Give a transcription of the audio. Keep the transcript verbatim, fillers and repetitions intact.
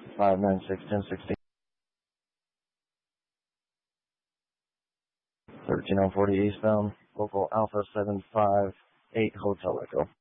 five nine six ten sixteen. thirteen oh forty eastbound, local Alpha seven five eight Hotel Echo.